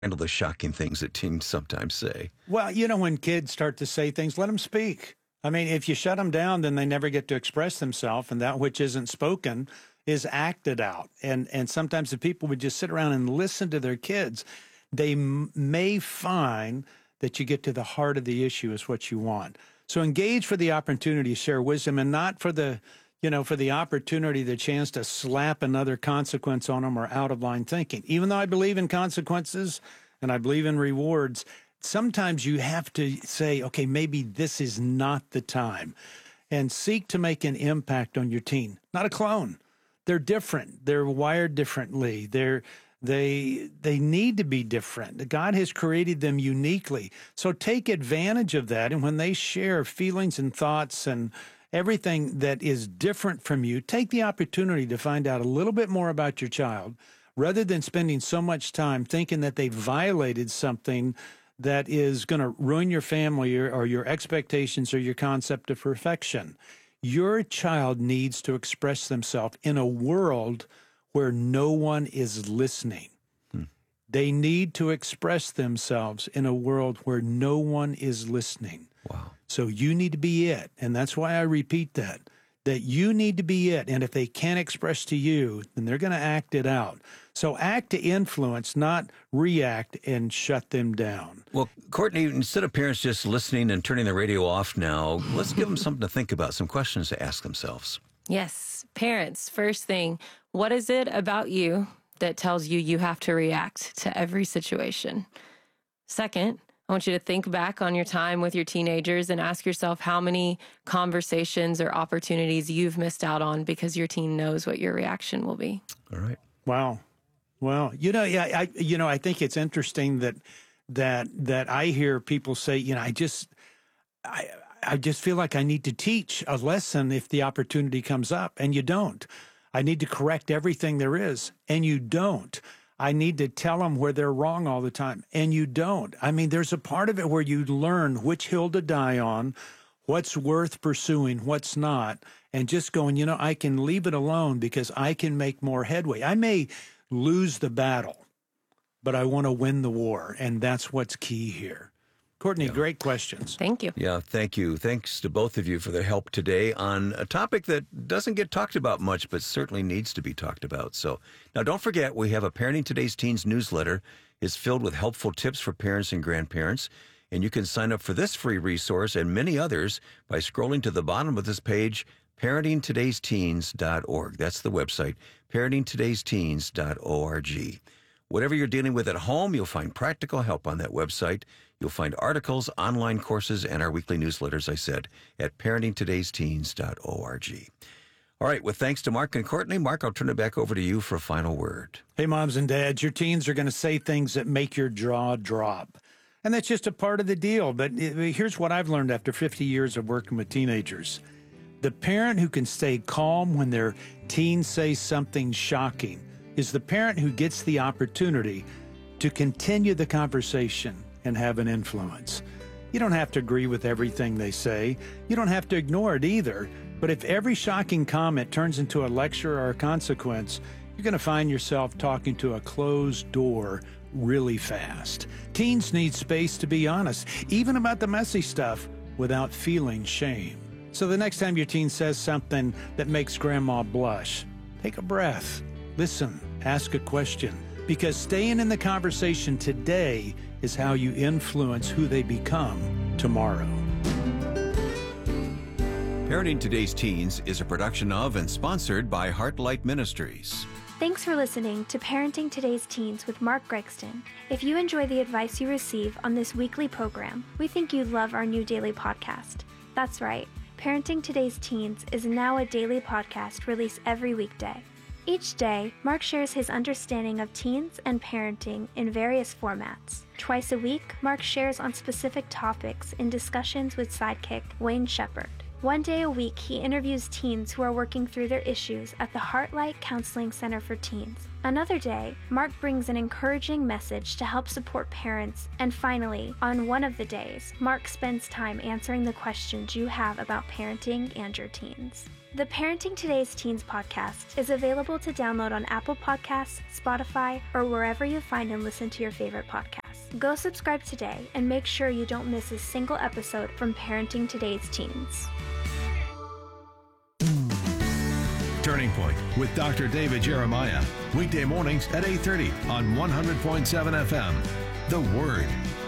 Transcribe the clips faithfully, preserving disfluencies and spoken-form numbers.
handle the shocking things that teens sometimes say? Well, you know, when kids start to say things, let them speak. I mean, if you shut them down, then they never get to express themselves, and that which isn't spoken is acted out. And and sometimes if people would just sit around and listen to their kids, they m- may find that you get to the heart of the issue is what you want. So engage for the opportunity to share wisdom, and not for the, you know, for the opportunity, the chance to slap another consequence on them or out of line thinking. Even though I believe in consequences and I believe in rewards, sometimes you have to say, okay, maybe this is not the time, and seek to make an impact on your teen. Not a clone. They're different. They're wired differently. They're They they need to be different. God has created them uniquely. So take advantage of that. And when they share feelings and thoughts and everything that is different from you, take the opportunity to find out a little bit more about your child, rather than spending so much time thinking that they violated something that is going to ruin your family or, or your expectations or your concept of perfection. Your child needs to express themselves in a world where no one is listening. Hmm. They need to express themselves in a world where no one is listening. Wow. So you need to be it. And that's why I repeat that, that you need to be it. And if they can't express to you, then they're going to act it out. So act to influence, not react and shut them down. Well, Courtney, instead of parents just listening and turning the radio off now, let's give them something to think about, some questions to ask themselves. Yes. Parents, first thing, what is it about you that tells you you have to react to every situation? Second, I want you to think back on your time with your teenagers and ask yourself how many conversations or opportunities you've missed out on because your teen knows what your reaction will be. All right. Wow. Well, you know, yeah, I, you know, I think it's interesting that that that I hear people say, you know, I just, I, I just feel like I need to teach a lesson if the opportunity comes up, and you don't. I need to correct everything there is, and you don't. I need to tell them where they're wrong all the time, and you don't. I mean, there's a part of it where you learn which hill to die on, what's worth pursuing, what's not, and just going, you know, I can leave it alone because I can make more headway. I may lose the battle, but I want to win the war, and that's what's key here. Courtney, yeah. Great questions. Thank you. Yeah, thank you. Thanks to both of you for the help today on a topic that doesn't get talked about much, but certainly needs to be talked about. So now don't forget, we have a Parenting Today's Teens newsletter. It's filled with helpful tips for parents and grandparents. And you can sign up for this free resource and many others by scrolling to the bottom of this page, parenting todays teens dot org. That's the website, parenting todays teens dot org. Whatever you're dealing with at home, you'll find practical help on that website. You'll find articles, online courses, and our weekly newsletters, I said, at parenting todays teens dot org. All right, with thanks to Mark and Courtney, Mark, I'll turn it back over to you for a final word. Hey, moms and dads, your teens are going to say things that make your jaw drop. And that's just a part of the deal. But here's what I've learned after fifty years of working with teenagers. The parent who can stay calm when their teens say something shocking is the parent who gets the opportunity to continue the conversation and have an influence. You don't have to agree with everything they say. You don't have to ignore it either. But if every shocking comment turns into a lecture or a consequence, you're going to find yourself talking to a closed door really fast. Teens need space to be honest, even about the messy stuff, without feeling shame. So the next time your teen says something that makes grandma blush, take a breath. Listen, ask a question, because staying in the conversation today is how you influence who they become tomorrow. Parenting Today's Teens is a production of and sponsored by Heartlight Ministries. Thanks for listening to Parenting Today's Teens with Mark Gregston. If you enjoy the advice you receive on this weekly program, we think you'd love our new daily podcast. That's right, Parenting Today's Teens is now a daily podcast released every weekday. Each day, Mark shares his understanding of teens and parenting in various formats. Twice a week, Mark shares on specific topics in discussions with sidekick Wayne Shepherd. One day a week, he interviews teens who are working through their issues at the Heartlight Counseling Center for Teens. Another day, Mark brings an encouraging message to help support parents. And finally, on one of the days, Mark spends time answering the questions you have about parenting and your teens. The Parenting Today's Teens podcast is available to download on Apple Podcasts, Spotify, or wherever you find and listen to your favorite podcasts. Go subscribe today and make sure you don't miss a single episode from Parenting Today's Teens. Turning Point with Doctor David Jeremiah. Weekday mornings at eight thirty on one hundred point seven F M. The Word.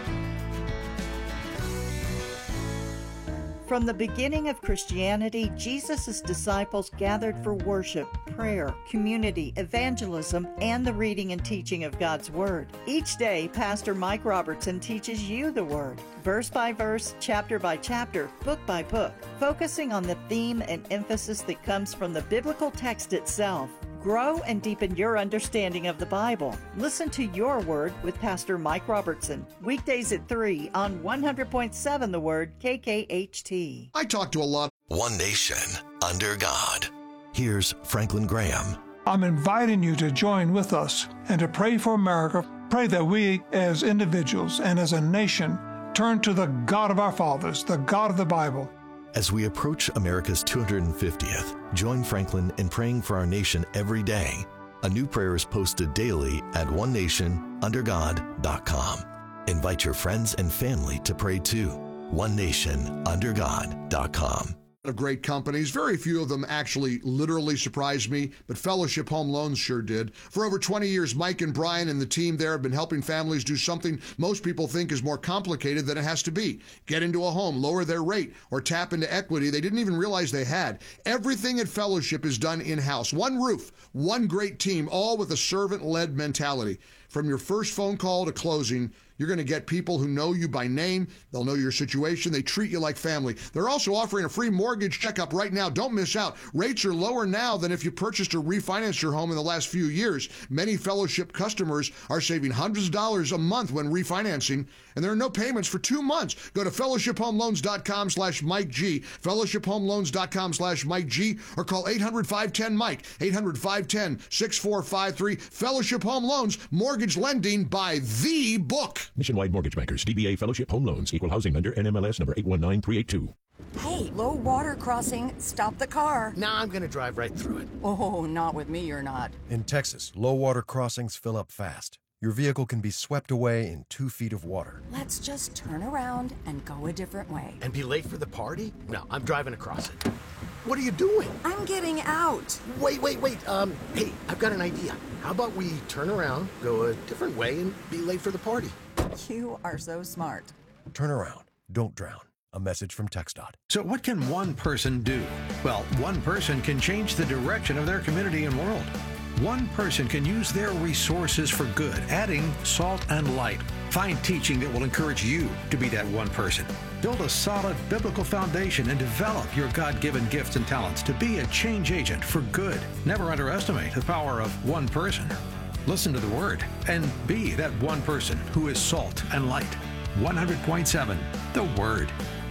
From the beginning of Christianity, Jesus' disciples gathered for worship, prayer, community, evangelism, and the reading and teaching of God's Word. Each day, Pastor Mike Robertson teaches you the Word, verse by verse, chapter by chapter, book by book, focusing on the theme and emphasis that comes from the biblical text itself. Grow and deepen your understanding of the Bible. Listen to Your Word with Pastor Mike Robertson. Weekdays at three on one hundred point seven The Word, K K H T. I talk to a lot. One nation under God. Here's Franklin Graham. I'm inviting you to join with us and to pray for America. Pray that we as individuals and as a nation turn to the God of our fathers, the God of the Bible. As we approach America's two hundred fiftieth, join Franklin in praying for our nation every day. A new prayer is posted daily at one nation under god dot com. Invite your friends and family to pray too. one nation under god dot com. Of great companies. Very few of them actually literally surprised me, but Fellowship Home Loans sure did. For over twenty years, Mike and Brian and the team there have been helping families do something most people think is more complicated than it has to be. Get into a home, lower their rate, or tap into equity they didn't even realize they had. Everything at Fellowship is done in-house. One roof, one great team, all with a servant-led mentality. From your first phone call to closing, you're going to get people who know you by name. They'll know your situation. They treat you like family. They're also offering a free mortgage checkup right now. Don't miss out. Rates are lower now than if you purchased or refinanced your home in the last few years. Many Fellowship customers are saving hundreds of dollars a month when refinancing, and there are no payments for two months. Go to fellowship home loans dot com slash Mike G, fellowship home loans dot com slash Mike G, or call eight hundred, five one zero, Mike, eight hundred, five one zero, six four five three. Fellowship Home Loans, mortgage lending by the book. Nationwide Mortgage Bankers, D B A Fellowship Home Loans, Equal Housing Lender, N M L S number eight one nine three eight two. Hey, low water crossing, stop the car. Nah, I'm gonna drive right through it. Oh, not with me, you're not. In Texas, low water crossings fill up fast. Your vehicle can be swept away in two feet of water. Let's just turn around and go a different way. And be late for the party? No, I'm driving across it. What are you doing? I'm getting out. Wait, wait, wait. Um, hey, I've got an idea. How about we turn around, go a different way, and be late for the party? You are so smart. Turn around. Don't drown. A message from TxDOT. So what can one person do? Well, one person can change the direction of their community and world. One person can use their resources for good, adding salt and light. Find teaching that will encourage you to be that one person. Build a solid biblical foundation and develop your God-given gifts and talents to be a change agent for good. Never underestimate the power of one person. Listen to the Word and be that one person who is salt and light. one hundred point seven, The Word.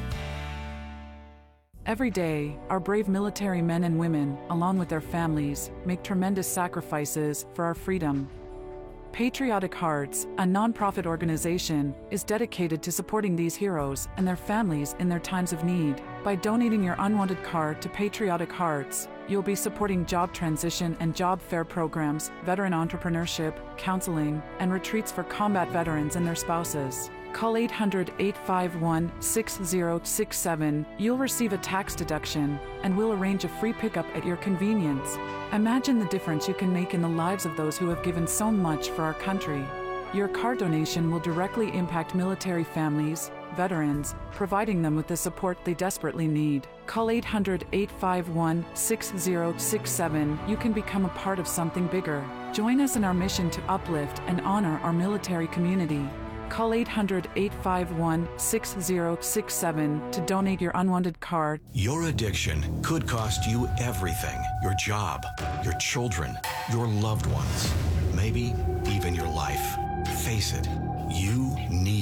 Every day, our brave military men and women, along with their families, make tremendous sacrifices for our freedom. Patriotic Hearts, a nonprofit organization, is dedicated to supporting these heroes and their families in their times of need. By donating your unwanted card to Patriotic Hearts, you'll be supporting job transition and job fair programs, veteran entrepreneurship, counseling, and retreats for combat veterans and their spouses. Call eight hundred, eight five one, six zero six seven. You'll receive a tax deduction, and we'll arrange a free pickup at your convenience. Imagine the difference you can make in the lives of those who have given so much for our country. Your car donation will directly impact military families, veterans, providing them with the support they desperately need. Call eight hundred, eight five one, six zero six seven. You can become a part of something bigger. Join us in our mission to uplift and honor our military community. Call eight hundred, eight five one, six zero six seven to donate your unwanted card. Your addiction could cost you everything. Your job, your children, your loved ones, maybe even your life. Face it, you need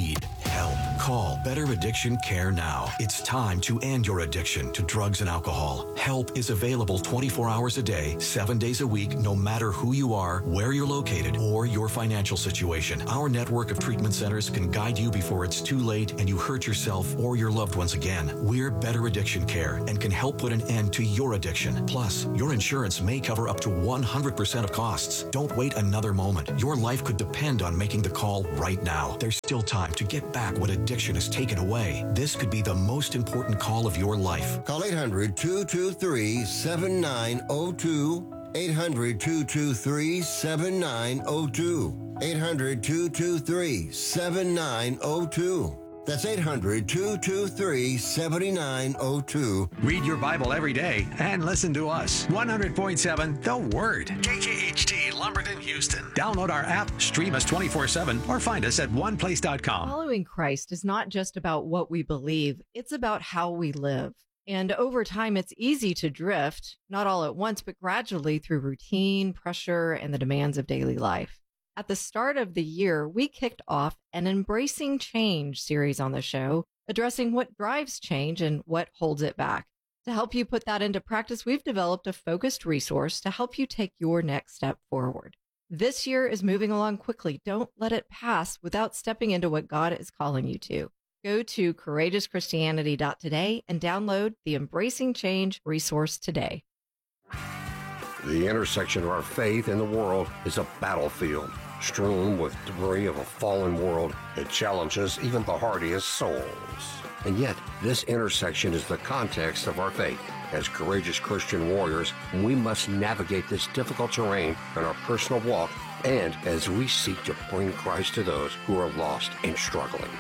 help. Call Better Addiction Care now. It's time to end your addiction to drugs and alcohol. Help is available twenty-four hours a day, seven days a week, no matter who you are, where you're located, or your financial situation. Our network of treatment centers can guide you before it's too late and you hurt yourself or your loved ones again. We're Better Addiction Care and can help put an end to your addiction. Plus, your insurance may cover up to one hundred percent of costs. Don't wait another moment. Your life could depend on making the call right now. There's still time to get back what addiction has taken away. This could be the most important call of your life. Call eight hundred, two two three, seven nine zero two. eight hundred, two two three, seven nine zero two. eight hundred, two two three, seven nine zero two. That's eight hundred, two two three, seven nine zero two. Read your Bible every day and listen to us. one hundred point seven The Word. K K H T, Lumberton, Houston. Download our app, stream us twenty-four seven, or find us at one place dot com. Following Christ is not just about what we believe, it's about how we live. And over time, it's easy to drift, not all at once, but gradually through routine, pressure, and the demands of daily life. At the start of the year, we kicked off an Embracing Change series on the show, addressing what drives change and what holds it back. To help you put that into practice, we've developed a focused resource to help you take your next step forward. This year is moving along quickly. Don't let it pass without stepping into what God is calling you to. Go to courageous christianity dot today and download the Embracing Change resource today. The intersection of our faith and the world is a battlefield, strewn with debris of a fallen world that challenges even the hardiest souls. And yet, this intersection is the context of our faith. As courageous Christian warriors, we must navigate this difficult terrain in our personal walk and as we seek to bring Christ to those who are lost and struggling.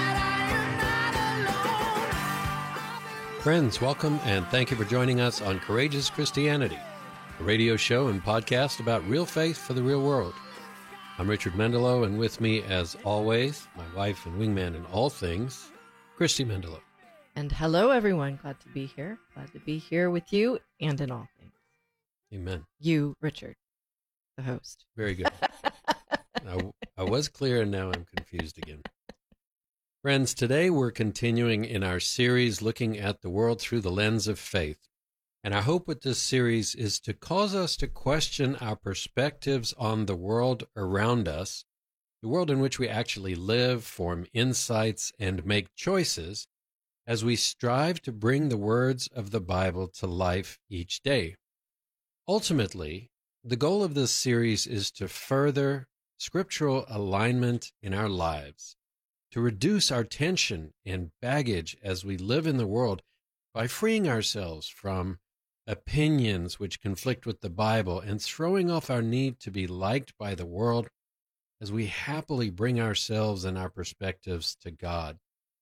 Friends, welcome and thank you for joining us on Courageous Christianity, a radio show and podcast about real faith for the real world. I'm Richard Mendelow, and with me, as always, my wife and wingman in all things, Christy Mendelow. And hello, everyone. Glad to be here. Glad to be here with you and in all things. Amen. You, Richard, the host. Very good. I, I was clear, and now I'm confused again. Friends, today we're continuing in our series looking at the world through the lens of faith. And our hope with this series is to cause us to question our perspectives on the world around us, the world in which we actually live, form insights, and make choices as we strive to bring the words of the Bible to life each day. Ultimately, the goal of this series is to further scriptural alignment in our lives, to reduce our tension and baggage as we live in the world by freeing ourselves from opinions which conflict with the Bible and throwing off our need to be liked by the world as we happily bring ourselves and our perspectives to God.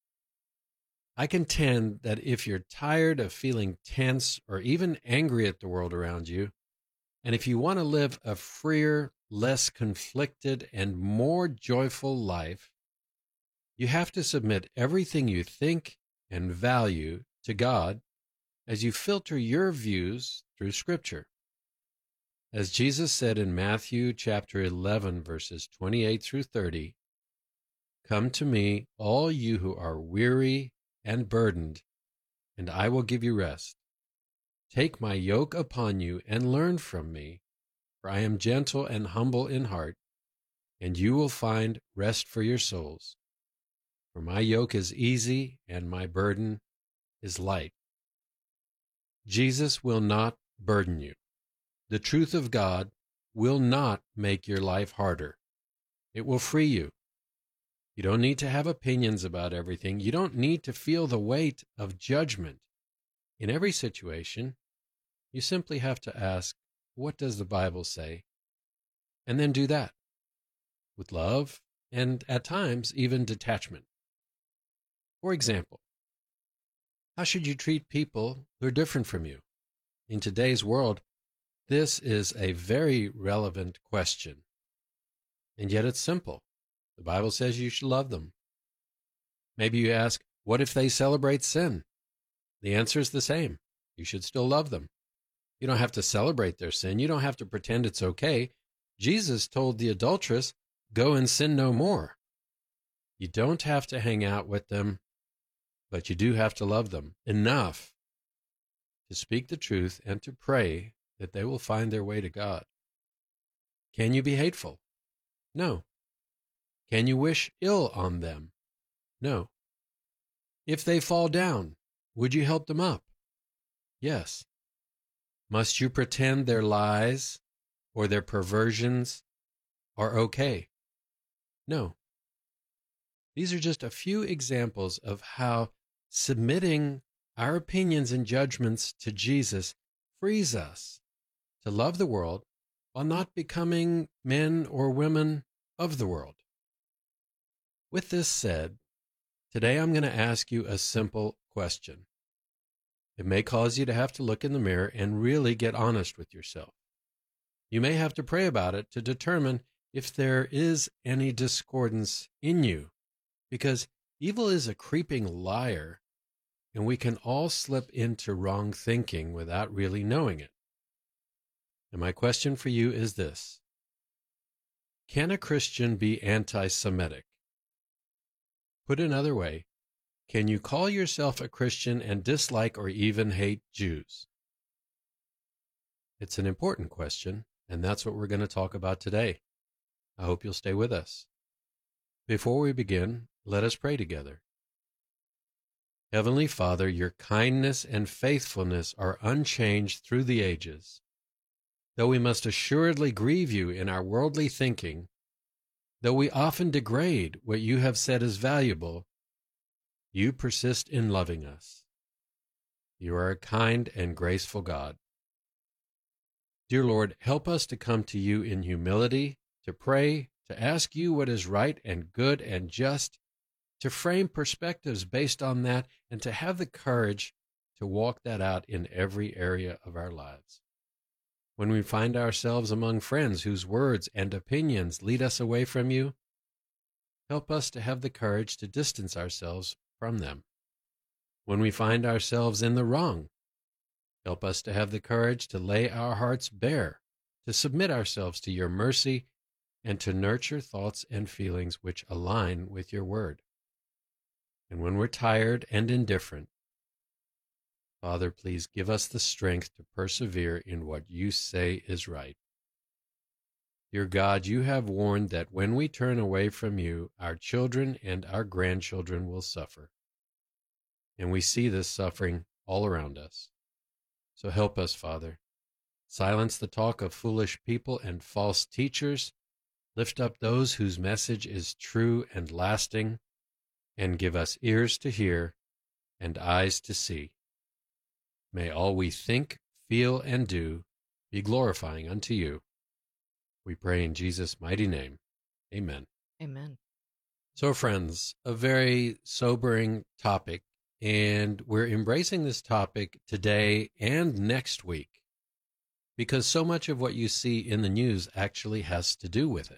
I contend that if you're tired of feeling tense or even angry at the world around you, and if you want to live a freer, less conflicted, and more joyful life, you have to submit everything you think and value to God as you filter your views through Scripture. As Jesus said in Matthew chapter eleven, verses twenty-eight through thirty, "Come to me, all you who are weary and burdened, and I will give you rest. Take my yoke upon you and learn from me, for I am gentle and humble in heart, and you will find rest for your souls. For my yoke is easy and my burden is light." Jesus will not burden you. The truth of God will not make your life harder. It will free you. You don't need to have opinions about everything. You don't need to feel the weight of judgment. In every situation, you simply have to ask, what does the Bible say? And then do that with love and, at times, even detachment. For example, how should you treat people who are different from you? In today's world, this is a very relevant question. And yet it's simple. The Bible says you should love them. Maybe you ask, what if they celebrate sin? The answer is the same. You should still love them. You don't have to celebrate their sin. You don't have to pretend it's okay. Jesus told the adulteress, go and sin no more. You don't have to hang out with them, but you do have to love them enough to speak the truth and to pray that they will find their way to God. Can you be hateful? No. Can you wish ill on them? No. If they fall down, would you help them up? Yes. Must you pretend their lies or their perversions are okay? No. These are just a few examples of how submitting our opinions and judgments to Jesus frees us to love the world while not becoming men or women of the world. With this said, today I'm going to ask you a simple question. It may cause you to have to look in the mirror and really get honest with yourself. You may have to pray about it to determine if there is any discordance in you, because evil is a creeping liar, and we can all slip into wrong thinking without really knowing it. And my question for you is this: can a Christian be anti-Semitic? Put another way, can you call yourself a Christian and dislike or even hate Jews? It's an important question, and that's what we're going to talk about today. I hope you'll stay with us. Before we begin, let us pray together. Heavenly Father, your kindness and faithfulness are unchanged through the ages. Though we must assuredly grieve you in our worldly thinking, though we often degrade what you have said is valuable, you persist in loving us. You are a kind and graceful God. Dear Lord, help us to come to you in humility, to pray, to ask you what is right and good and just, to frame perspectives based on that, and to have the courage to walk that out in every area of our lives. When we find ourselves among friends whose words and opinions lead us away from you, help us to have the courage to distance ourselves from them. When we find ourselves in the wrong, help us to have the courage to lay our hearts bare, to submit ourselves to your mercy, and to nurture thoughts and feelings which align with your word. And when we're tired and indifferent, Father, please give us the strength to persevere in what you say is right. Dear God, you have warned that when we turn away from you, our children and our grandchildren will suffer. And we see this suffering all around us. So help us, Father. Silence the talk of foolish people and false teachers. Lift up those whose message is true and lasting, and give us ears to hear and eyes to see. May all we think, feel, and do be glorifying unto you. We pray in Jesus' mighty name. Amen. Amen. So, friends, a very sobering topic, and we're embracing this topic today and next week because so much of what you see in the news actually has to do with it.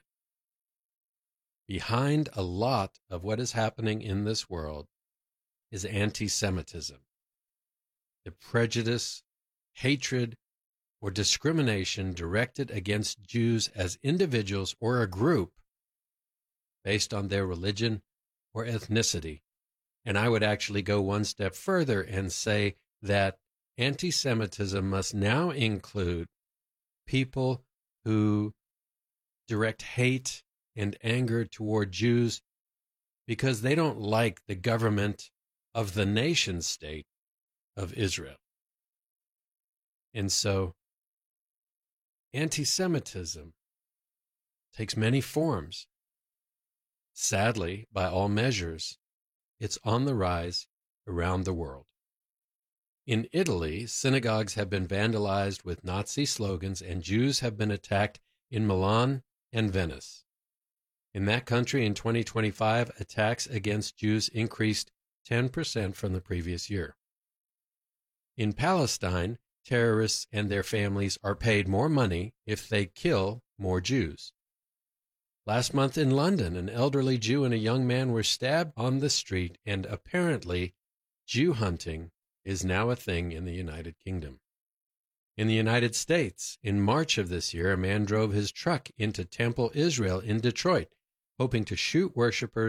Behind a lot of what is happening in this world is anti-Semitism. The prejudice, hatred, or discrimination directed against Jews as individuals or a group based on their religion or ethnicity. And I would actually go one step further and say that anti-Semitism must now include people who direct hate and anger toward Jews because they don't like the government of the nation state of Israel. And so anti-Semitism takes many forms. Sadly, by all measures, it's on the rise around the world. In Italy, synagogues have been vandalized with Nazi slogans, and Jews have been attacked in Milan and Venice. In that country, in twenty twenty-five, attacks against Jews increased ten percent from the previous year. In Palestine, terrorists and their families are paid more money if they kill more Jews. Last month in London, an elderly Jew and a young man were stabbed on the street, and apparently Jew hunting is now a thing in the United Kingdom. In the United States, in March of this year, a man drove his truck into Temple Israel in Detroit, hoping to shoot worshipers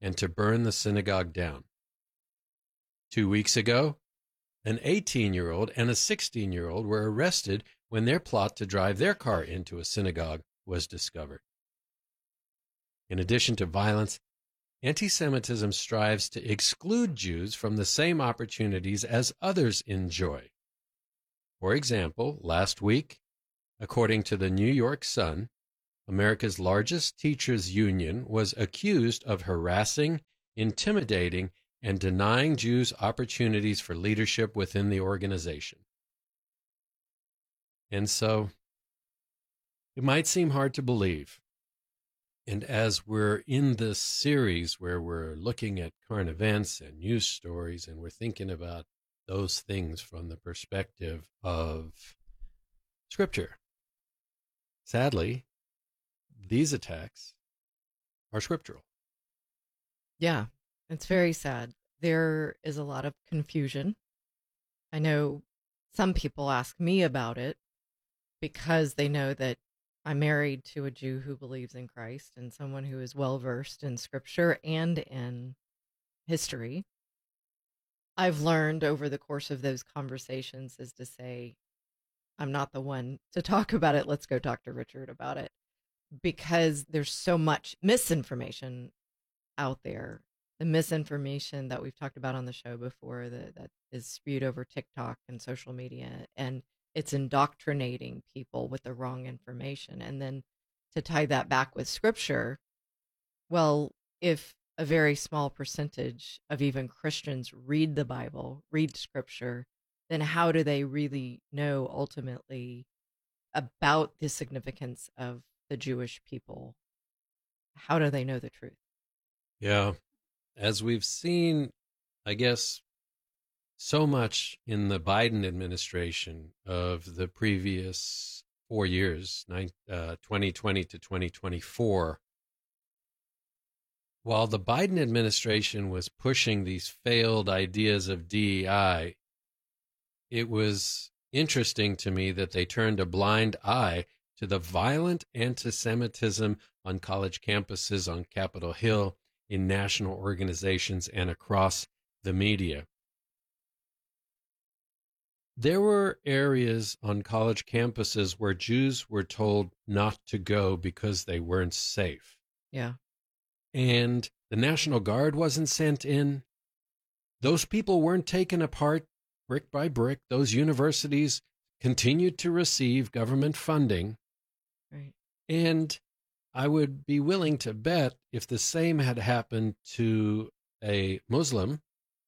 and to burn the synagogue down. Two weeks ago, an eighteen-year-old and a sixteen-year-old were arrested when their plot to drive their car into a synagogue was discovered. In addition to violence, anti-Semitism strives to exclude Jews from the same opportunities as others enjoy. For example, last week, according to the New York Sun, America's largest teachers' union was accused of harassing, intimidating, and denying Jews opportunities for leadership within the organization. And so, it might seem hard to believe. And as we're in this series where we're looking at current events and news stories, and we're thinking about those things from the perspective of Scripture, sadly, these attacks are scriptural. Yeah, it's very sad. There is a lot of confusion. I know some people ask me about it because they know that I'm married to a Jew who believes in Christ and someone who is well-versed in Scripture and in history. I've learned over the course of those conversations is to say, I'm not the one to talk about it. Let's go talk to Richard about it. Because there's so much misinformation out there. The misinformation that we've talked about on the show before that, that is spewed over TikTok and social media, and it's indoctrinating people with the wrong information. And then to tie that back with Scripture, well, if a very small percentage of even Christians read the Bible, read Scripture, then how do they really know ultimately about the significance of the Jewish people? How do they know the truth? Yeah. As we've seen, I guess, so much in the Biden administration of the previous four years, uh, twenty twenty to twenty twenty-four, while the Biden administration was pushing these failed ideas of D E I, it was interesting to me that they turned a blind eye to the violent anti-Semitism on college campuses, on Capitol Hill, in national organizations, and across the media. There were areas on college campuses where Jews were told not to go because they weren't safe. Yeah. And the National Guard wasn't sent in. Those people weren't taken apart brick by brick. Those universities continued to receive government funding. Right. And I would be willing to bet if the same had happened to a Muslim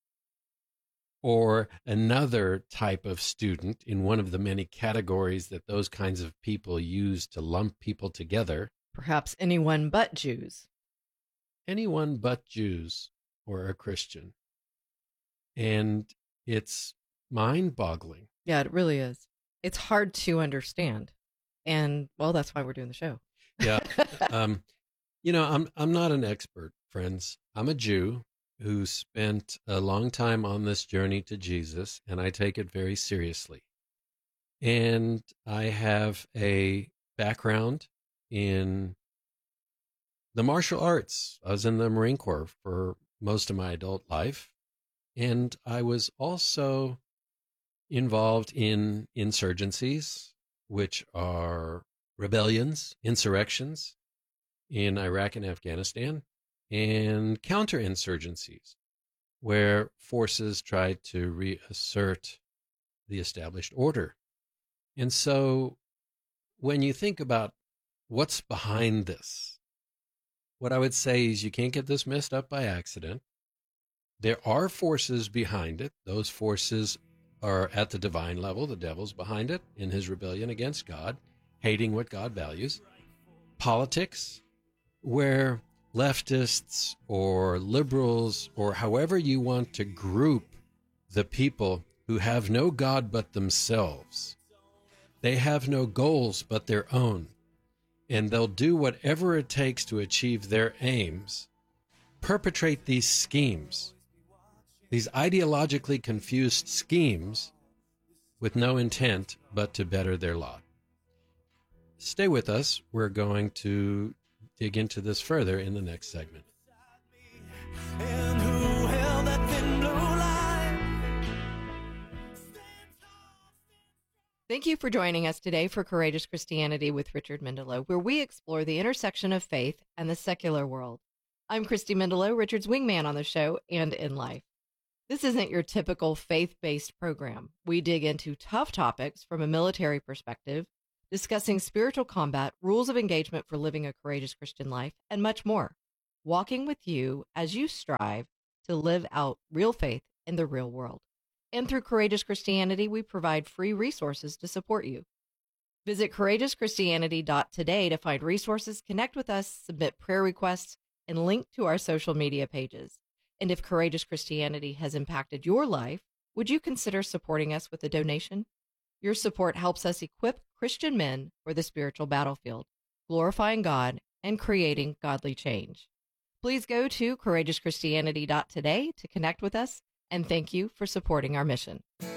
or another type of student in one of the many categories that those kinds of people use to lump people together. Perhaps anyone but Jews. Anyone but Jews or a Christian. And it's mind-boggling. Yeah, it really is. It's hard to understand. And, well, that's why we're doing the show. Yeah. Um, you know, I'm I'm not an expert, friends. I'm a Jew who spent a long time on this journey to Jesus, and I take it very seriously. And I have a background in the martial arts. I was in the Marine Corps for most of my adult life, and I was also involved in insurgencies, which are rebellions, insurrections in Iraq and Afghanistan, and counterinsurgencies, where forces tried to reassert the established order. And so when you think about what's behind this, what I would say is you can't get this messed up by accident. There are forces behind it. Those forces are at the divine level. The devil's behind it in his rebellion against God, hating what God values. Politics, where leftists or liberals or however you want to group the people who have no God but themselves. They have no goals but their own, and they'll do whatever it takes to achieve their aims, perpetrate these schemes, these ideologically confused schemes with no intent but to better their lot. Stay with us. We're going to dig into this further in the next segment. Thank you for joining us today for Courageous Christianity with Richard Mendelow, where we explore the intersection of faith and the secular world. I'm Christy Mendelow, Richard's wingman on the show and in life. This isn't your typical faith-based program. We dig into tough topics from a military perspective, discussing spiritual combat, rules of engagement for living a courageous Christian life, and much more. Walking with you as you strive to live out real faith in the real world. And through Courageous Christianity, we provide free resources to support you. Visit courageous christianity dot today to find resources, connect with us, submit prayer requests, and link to our social media pages. And if Courageous Christianity has impacted your life, would you consider supporting us with a donation? Your support helps us equip Christian men for the spiritual battlefield, glorifying God and creating godly change. Please go to courageous christianity dot today to connect with us, and thank you for supporting our mission.